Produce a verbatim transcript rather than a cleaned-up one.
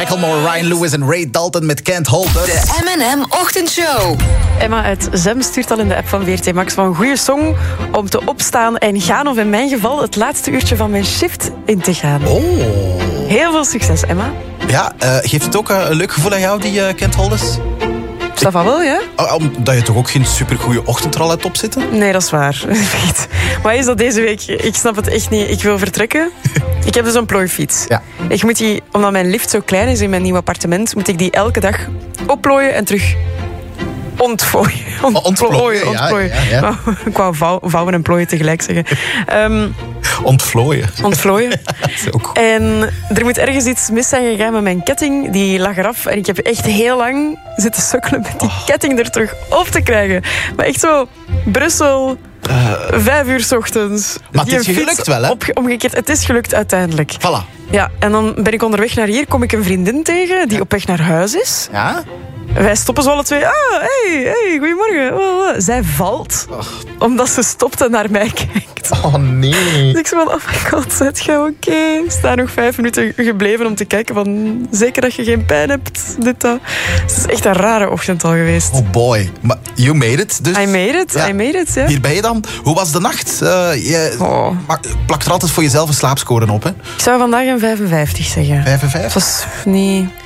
Macklemore, Ryan Lewis en Ray Dalton met Can't Hold Us. De M en M Ochtendshow. Emma uit Zem stuurt al in de app van V R T Max van een goede song om te opstaan en gaan, of in mijn geval het laatste uurtje van mijn shift in te gaan. Oh. Heel veel succes, Emma. Ja, uh, geeft het ook uh, een leuk gevoel aan jou, die uh, Can't Hold Us? Dat van wel, ja? Oh, omdat je toch ook geen supergoeie ochtendrol hebt opzitten? Nee, dat is waar. Wat is dat deze week? Ik snap het echt niet. Ik wil vertrekken. Ik heb dus een plooifiets. Ja. Ik moet die, omdat mijn lift zo klein is in mijn nieuw appartement, moet ik die elke dag opplooien en terug ontvooien. Ont- ontplooien, ontplooien. Ja, ja, ja. Ik wou vouw, vouwen en plooien tegelijk zeggen. Um, Ontvlooien. Ontvlooien. En er moet ergens iets mis zijn gegaan met mijn ketting. Die lag eraf en ik heb echt heel lang zitten sukkelen met die oh. ketting er terug op te krijgen. Maar echt zo, Brussel, uh, vijf uur 's ochtends. Maar het is gelukt wel, hè? Op, omgekeerd, het is gelukt uiteindelijk. Voilà. Ja, en dan ben ik onderweg naar hier, kom ik een vriendin tegen die ja. op weg naar huis is. Ja? Wij stoppen zo alle twee. Ah, hey, hey, goedemorgen. Oh, oh. Zij valt, oh. omdat ze stopt en naar mij kijkt. Oh, nee. Dus ik zei van, oh my god, zet je oké? Okay? Ik sta nog vijf minuten gebleven om te kijken van, zeker dat je geen pijn hebt. Dit, dat. Het is echt een rare ochtend al geweest. Oh boy. Maar you made it, dus. I made it, ja. I made it, ja. Hier ben je dan. Hoe was de nacht? Uh, je oh. plakt er altijd voor jezelf een slaapscore op, hè? Ik zou vandaag een vijfenvijftig zeggen. vijfenvijftig? Het was niet...